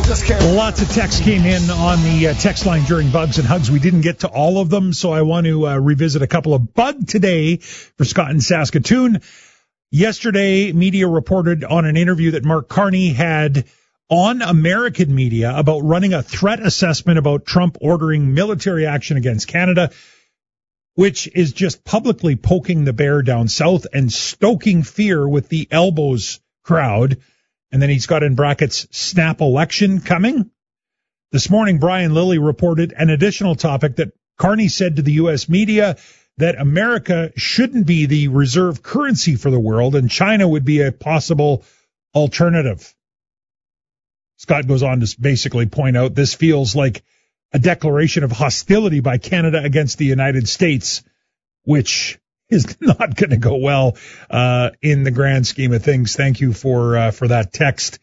Lots of texts came in on the text line during Bugs and Hugs. We didn't get to all of them, so I want to revisit a couple of. Bug today for Scott in Saskatoon. Yesterday, media reported on an interview that Mark Carney had on American media about running a threat assessment about Trump ordering military action against Canada, which is just publicly poking the bear down south and stoking fear with the elbows crowd. And then he's got in brackets, snap election coming. This morning, Brian Lilly reported an additional topic that Carney said to the U.S. media that America shouldn't be the reserve currency for the world and China would be a possible alternative. Scott goes on to basically point out this feels like a declaration of hostility by Canada against the United States, which is not going to go well in the grand scheme of things. Thank you for that text.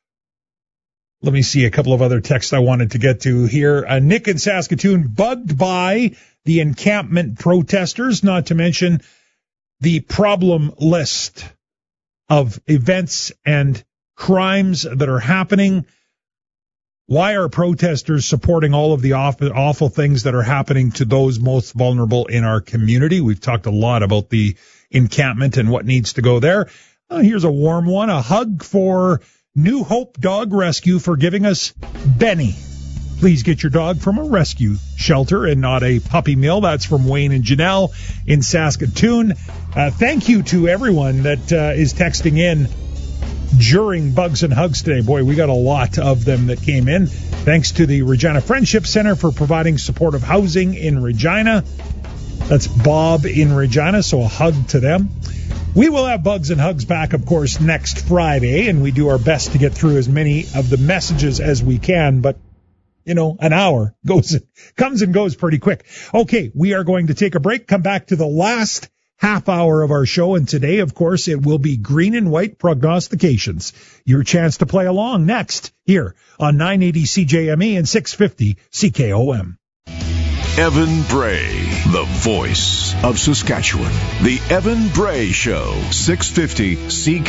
Let me see a couple of other texts I wanted to get to here. Nick in Saskatoon, bugged by the encampment protesters, not to mention the problem list of events and crimes that are happening. Why are protesters supporting all of the awful things that are happening to those most vulnerable in our community? We've talked a lot about the encampment and what needs to go there. Here's a warm one, a hug for New Hope Dog Rescue for giving us Benny. Please get your dog from a rescue shelter and not a puppy mill. That's from Wayne and Janelle in Saskatoon. Thank you to everyone that is texting in during Bugs and Hugs today. Boy, we got a lot of them that came in. Thanks to the Regina Friendship Center for providing supportive housing in Regina. That's Bob in Regina, so a hug to them. We will have Bugs and Hugs back, of course, next Friday, and we do our best to get through as many of the messages as we can, but an hour comes and goes pretty quick. Okay, we are going to take a break, come back to the last half hour of our show, and today, of course, it will be green and white prognostications. Your chance to play along next here on 980 CJME and 650 CKOM. Evan Bray, the voice of Saskatchewan. The Evan Bray Show, 650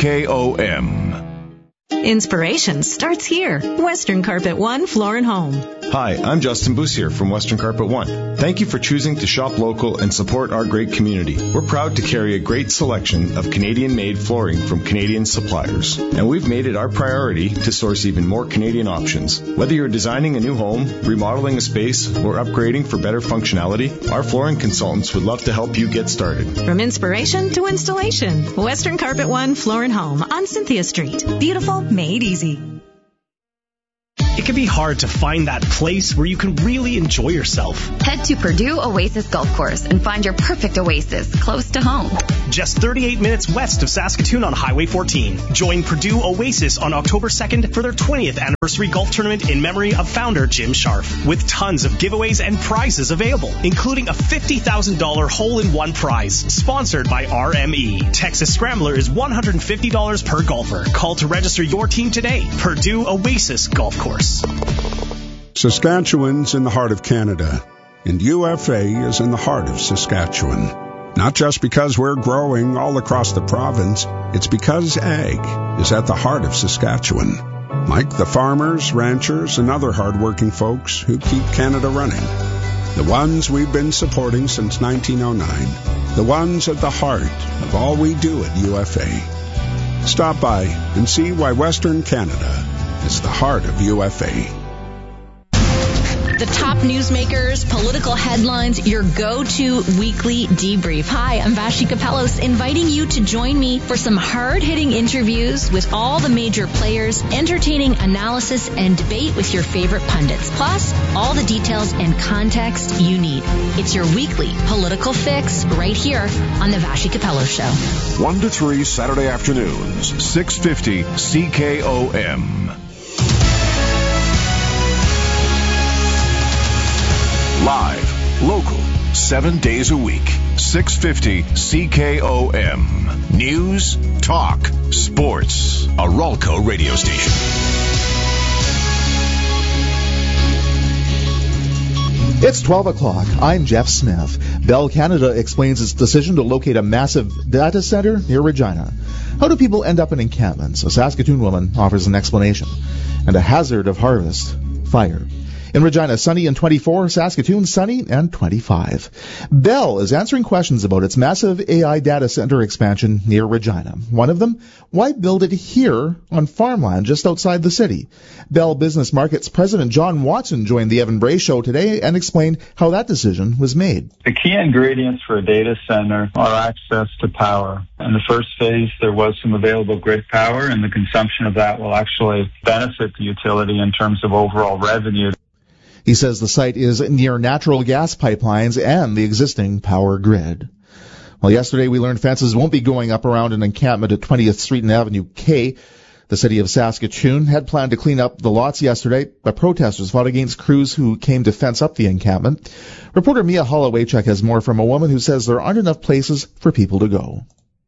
CKOM. Inspiration starts here. Western Carpet One Floor and Home. Hi, I'm Justin Boussier from Western Carpet One. Thank you for choosing to shop local and support our great community. We're proud to carry a great selection of Canadian-made flooring from Canadian suppliers. And we've made it our priority to source even more Canadian options. Whether you're designing a new home, remodeling a space, or upgrading for better functionality, our flooring consultants would love to help you get started. From inspiration to installation, Western Carpet One Floor and Home on Cynthia Street. Beautiful, made easy. It can be hard to find that place where you can really enjoy yourself. Head to Purdue Oasis Golf Course and find your perfect oasis close to home. Just 38 minutes west of Saskatoon on Highway 14. Join Purdue Oasis on October 2nd for their 20th anniversary golf tournament in memory of founder Jim Sharf, with tons of giveaways and prizes available, including a $50,000 hole-in-one prize, sponsored by RME. Texas Scrambler is $150 per golfer. Call to register your team today. Purdue Oasis Golf Course. Saskatchewan's in the heart of Canada, and UFA is in the heart of Saskatchewan. Not just because we're growing all across the province, it's because ag is at the heart of Saskatchewan. Like the farmers, ranchers, and other hardworking folks who keep Canada running. The ones we've been supporting since 1909. The ones at the heart of all we do at UFA. Stop by and see why Western Canada is the heart of UFA. The top newsmakers, political headlines, your go-to weekly debrief. Hi, I'm Vashi Kapelos, inviting you to join me for some hard-hitting interviews with all the major players, entertaining analysis and debate with your favorite pundits, plus all the details and context you need. It's your weekly political fix right here on the Vashi Kapelos Show. 1 to 3 Saturday afternoons, 650 CKOM. Live, local, 7 days a week, 650 CKOM. News, talk, sports. A Ralco radio station. It's 12 o'clock. I'm Jeff Smith. Bell Canada explains its decision to locate a massive data center near Regina. How do people end up in encampments? A Saskatoon woman offers an explanation. And a hazard of harvest, fire. In Regina, sunny and 24. Saskatoon, sunny and 25. Bell is answering questions about its massive AI data center expansion near Regina. One of them, why build it here on farmland just outside the city? Bell Business Markets President John Watson joined the Evan Bray Show today and explained how that decision was made. The key ingredients for a data center are access to power. In the first phase, there was some available grid power, and the consumption of that will actually benefit the utility in terms of overall revenue. He says the site is near natural gas pipelines and the existing power grid. Well, yesterday we learned fences won't be going up around an encampment at 20th Street and Avenue K. The city of Saskatoon had planned to clean up the lots yesterday, but protesters fought against crews who came to fence up the encampment. Reporter Mia Holowaychuk has more from a woman who says there aren't enough places for people to go.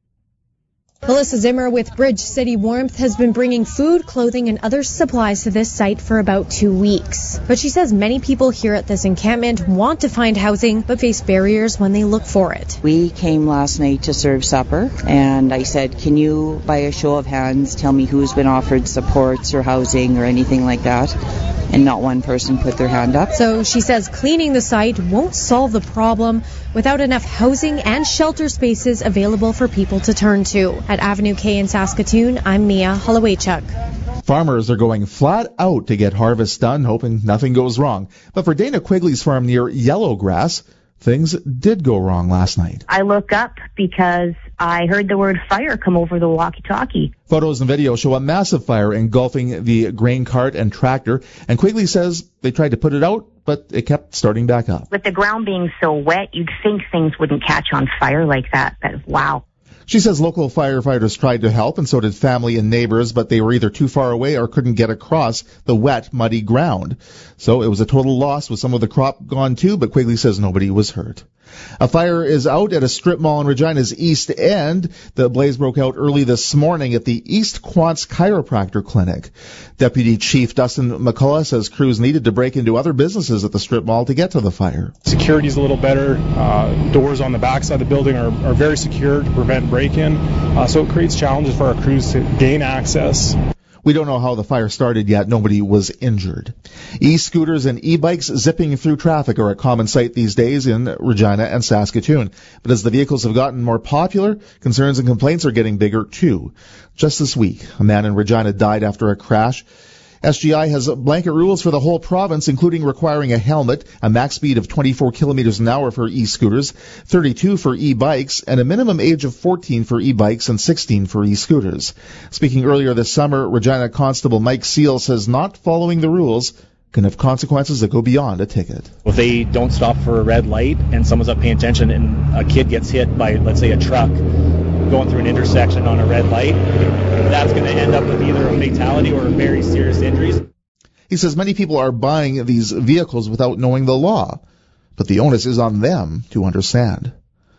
Melissa Zimmer with Bridge City Warmth has been bringing food, clothing, and other supplies to this site for about 2 weeks. But she says many people here at this encampment want to find housing, but face barriers when they look for it. We came last night to serve supper, and I said, can you, by a show of hands, tell me who's been offered supports or housing or anything like that? And not one person put their hand up. So she says cleaning the site won't solve the problem without enough housing and shelter spaces available for people to turn to. At Avenue K in Saskatoon, I'm Mia Holowaychuk. Farmers are going flat out to get harvest done, hoping nothing goes wrong. But for Dana Quigley's farm near Yellowgrass, things did go wrong last night. I look up because I heard the word fire come over the walkie-talkie. Photos and video show a massive fire engulfing the grain cart and tractor, and Quigley says they tried to put it out, but it kept starting back up. With the ground being so wet, you'd think things wouldn't catch on fire like that, but wow. She says local firefighters tried to help, and so did family and neighbors, but they were either too far away or couldn't get across the wet, muddy ground. So it was a total loss with some of the crop gone too, but Quigley says nobody was hurt. A fire is out at a strip mall in Regina's East End. The blaze broke out early this morning at the East Quants Chiropractor Clinic. Deputy Chief Dustin McCullough says crews needed to break into other businesses at the strip mall to get to the fire. Security's a little better. Doors on the backside of the building are very secure to prevent break-in. So it creates challenges for our crews to gain access. We don't know how the fire started yet. Nobody was injured. E-scooters and e-bikes zipping through traffic are a common sight these days in Regina and Saskatoon. But as the vehicles have gotten more popular, concerns and complaints are getting bigger too. Just this week, a man in Regina died after a crash. SGI has blanket rules for the whole province, including requiring a helmet, a max speed of 24 kilometers an hour for e-scooters, 32 for e-bikes, and a minimum age of 14 for e-bikes and 16 for e-scooters. Speaking earlier this summer, Regina Constable Mike Seal says not following the rules can have consequences that go beyond a ticket. If they don't stop for a red light and someone's not paying attention and a kid gets hit by, let's say, a truck going through an intersection on a red light, that's going to end up with either a fatality or very serious injuries. He says many people are buying these vehicles without knowing the law, but the onus is on them to understand.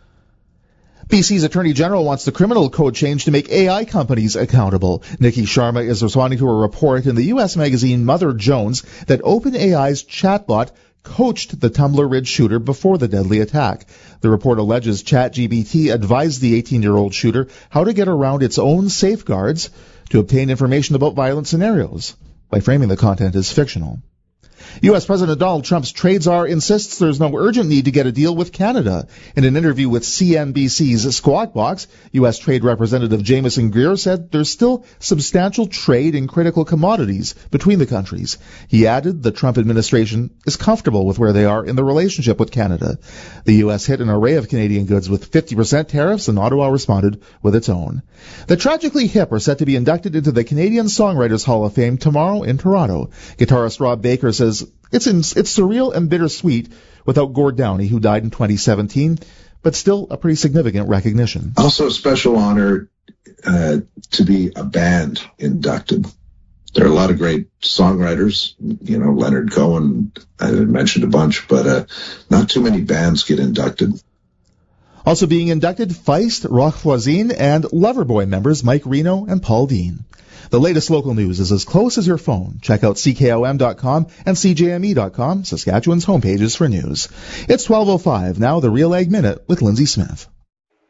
BC's Attorney General wants the criminal code changed to make AI companies accountable. Nikki Sharma is responding to a report in the U.S. magazine Mother Jones that OpenAI's chatbot coached the Tumbler Ridge shooter before the deadly attack. The report alleges ChatGPT advised the 18-year-old shooter how to get around its own safeguards to obtain information about violent scenarios by framing the content as fictional. U.S. President Donald Trump's trade czar insists there's no urgent need to get a deal with Canada. In an interview with CNBC's Squawk Box, U.S. Trade Representative Jameson Greer said there's still substantial trade in critical commodities between the countries. He added the Trump administration is comfortable with where they are in the relationship with Canada. The U.S. hit an array of Canadian goods with 50% tariffs, and Ottawa responded with its own. The Tragically Hip are set to be inducted into the Canadian Songwriters Hall of Fame tomorrow in Toronto. Guitarist Rob Baker says it's surreal and bittersweet without Gord Downie, who died in 2017, but still a pretty significant recognition. Also a special honor to be a band inducted. There are a lot of great songwriters, Leonard Cohen, I mentioned a bunch, but not too many bands get inducted. Also being inducted, Feist, Roch Voisine, and Loverboy members Mike Reno and Paul Dean. The latest local news is as close as your phone. Check out CKOM.com and CJME.com, Saskatchewan's homepages for news. It's 12:05. Now the Real Ag Minute with Lindsay Smith.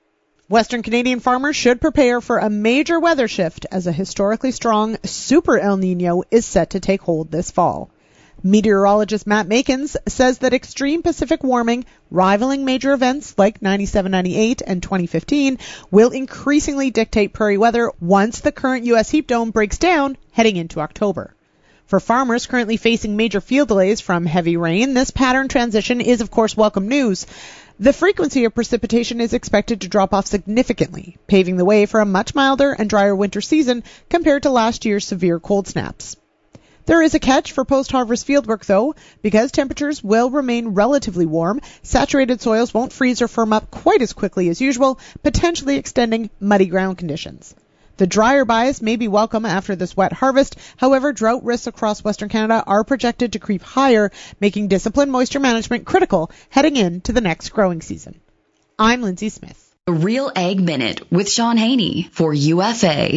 Western Canadian farmers should prepare for a major weather shift as a historically strong Super El Nino is set to take hold this fall. Meteorologist Matt Makins says that extreme Pacific warming, rivaling major events like 97-98 and 2015, will increasingly dictate prairie weather once the current U.S. heat dome breaks down heading into October. For farmers currently facing major field delays from heavy rain, this pattern transition is of course welcome news. The frequency of precipitation is expected to drop off significantly, paving the way for a much milder and drier winter season compared to last year's severe cold snaps. There is a catch for post-harvest fieldwork, though. Because temperatures will remain relatively warm, saturated soils won't freeze or firm up quite as quickly as usual, potentially extending muddy ground conditions. The drier bias may be welcome after this wet harvest. However, drought risks across Western Canada are projected to creep higher, making disciplined moisture management critical heading into the next growing season. I'm Lindsay Smith. The Real Ag Minute with Sean Haney for UFA.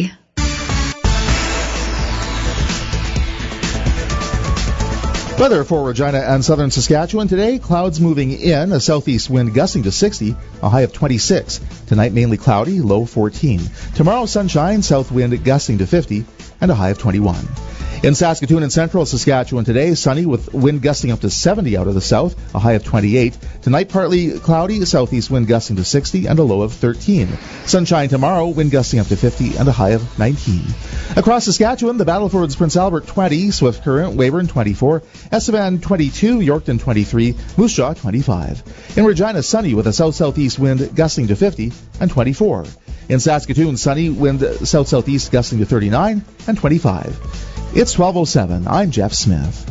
Weather for Regina and southern Saskatchewan today. Clouds moving in, a southeast wind gusting to 60, a high of 26. Tonight mainly cloudy, low 14. Tomorrow sunshine, south wind gusting to 50, and a high of 21. In Saskatoon and central Saskatchewan today, sunny with wind gusting up to 70 out of the south, a high of 28. Tonight partly cloudy, southeast wind gusting to 60 and a low of 13. Sunshine tomorrow, wind gusting up to 50 and a high of 19. Across Saskatchewan, the Battleford's Prince Albert 20, Swift Current, Weyburn 24, Estevan 22, Yorkton 23, Moose Jaw 25. In Regina, sunny with a south-southeast wind gusting to 50 and 24. In Saskatoon, sunny, wind south-southeast gusting to 39 and 25. It's 12:07. I'm Jeff Smith.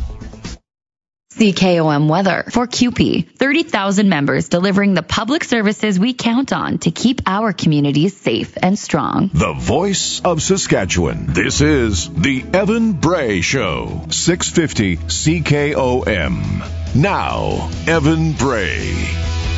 CKOM weather for CUPE. 30,000 members delivering the public services we count on to keep our communities safe and strong. The voice of Saskatchewan. This is the Evan Bray Show. 650 CKOM. Now, Evan Bray.